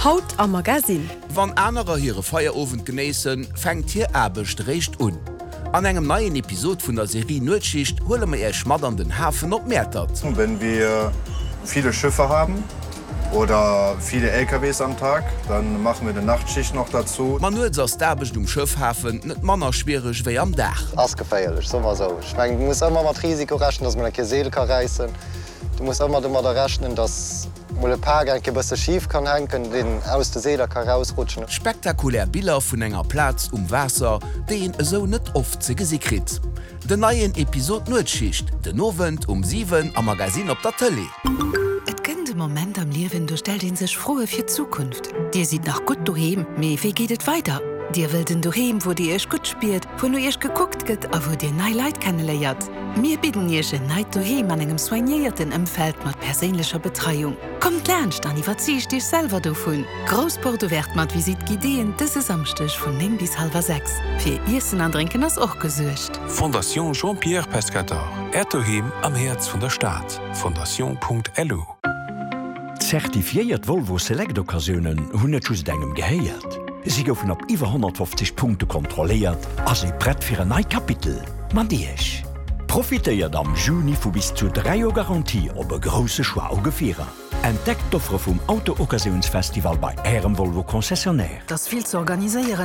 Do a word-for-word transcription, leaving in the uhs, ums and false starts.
Haut am Magasin. Wann anderer ihre Feierofen genießen, fängt hier Erbecht recht un. An einem neuen Episode von der Serie Nullschicht holen wir ihr schmatternden Hafen op Meertat. Wenn wir viele Schiffe haben oder viele L K Ws am Tag, dann machen wir eine Nachtschicht noch dazu. Man nur das Erbecht um Schiffhafen nicht manner schwierig wie am Dach. Das ist gefährlich, so mal so. Ich meine, du musst immer mit Risiko rechnen, dass man eine Seele kann reißen. Du musst immer damit rechnen, dass mal ein paar ein bisschen schief kann hängen, den aus der Seele kann rausrutschen. Spektakulär Bilder von enger Platz um Wasser, den so nicht oft zu sehen kriegt. Der neuen Episode Nullschicht, den Abend um sieben am Magasin auf der Tele. Et gënnt de Moment am Leben, du stellt ihn sech frohe fir Zukunft. Dir sieht nach gut duhem, me wie geht et weiter? Dir will den duhem, wo dir ech gut spielt, wo du ech geguckt gëtt, a wo dir nei Leiit kennenleiert. Mir bidden jeche neid duhem an engem soignierten Empfeld mat perélescher Betreiung. Kommt lerncht an iwwerziich dich selber do vun. Großporto werd mat Visit Gideen dëse samstech vun nem bis halber sechs. Fir Issen andrinken ass och gesuercht. Fondation Jean-Pierre Pescator. Ertohem am Herz vun der Staat. Fondation Punkt L O. Zertifiiert Volvo Select-Occasionen hunn net just engem geheiert. Sie goufen op iwwer hundertfünfzig Punkte kontrolliert, as e brett fir ein nei Kapitel. Man Diech. Profitéiert am Juni vu bis zu drei Jo Garantie op e grosse Schwaugefierer. Entdeckt d'Offre vum Auto-Occasionsfestival bei Ärem Volvo Konzessionär. Das viel zu organisieren.